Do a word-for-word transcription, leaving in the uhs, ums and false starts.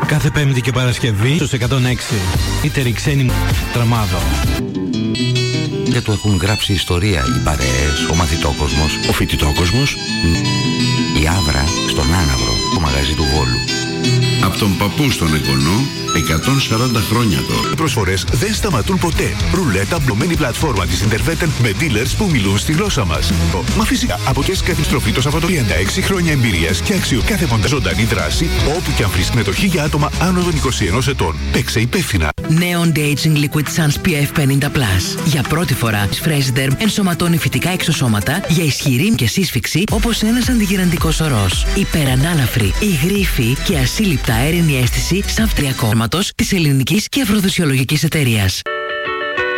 Κάθε Πέμπτη και Παρασκευή στους εκατόν έξι. Είτε ξένη τραμάδο. Και του έχουν γράψει ιστορία οι παρέες, ο μαθητόκοσμος, ο φοιτητόκοσμος, η Άβρα στον Άναυρο, το μαγαζί του Βόλου. Από τον παππού στον εγγονό, εκατόν σαράντα χρόνια τώρα. Οι προσφορές δεν σταματούν ποτέ. Ρουλέτα, μπλωμένη πλατφόρμα της Intervetten με dealers που μιλούν στη γλώσσα μας. Μα φυσικά, από και καθιστροφή το Σαββατοκύριακο. τριάντα έξι χρόνια εμπειρίας και αξιο κάθε πόντα ζωντανή δράση, όπου και αν βρει συμμετοχή για άτομα άνω των είκοσι ενός ετών. Παίξε υπεύθυνα. Νέο Anti-Aging Liquid Suns πι εφ πενήντα πλας. Για πρώτη φορά, Freshderm ενσωματώνει φυτικά εξωσώματα για ισχυρή και σύσφυξη όπως ένας αντιγυραντικός ορός. Υπερανάλαφρη, υγρήφη και ασύλληπτα αέρινη αίσθηση σαν φτριακόρματος της ελληνικής και αφροδοσιολογικής εταιρείας.